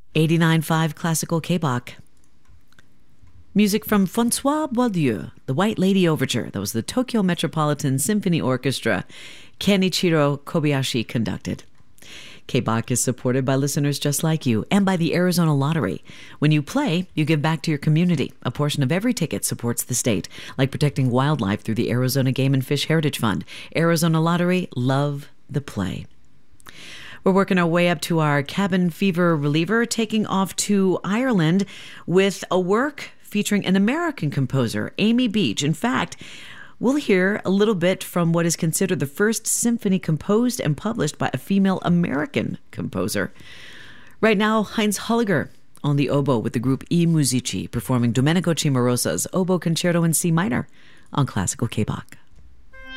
89.5 Classical K-Bach. Music from François Boieldieu, The White Lady Overture. That was the Tokyo Metropolitan Symphony Orchestra. Kenichiro Kobayashi conducted. K-Bach is supported by listeners just like you and by the Arizona Lottery. When you play, you give back to your community. A portion of every ticket supports the state, like protecting wildlife through the Arizona Game and Fish Heritage Fund. Arizona Lottery, love the play. We're working our way up to our cabin fever reliever, taking off to Ireland with a work featuring an American composer, Amy Beach. In fact, we'll hear a little bit from what is considered the first symphony composed and published by a female American composer. Right now, Heinz Holliger on the oboe with the group I Musici performing Domenico Cimarosa's Oboe Concerto in C minor on Classical K-Bach.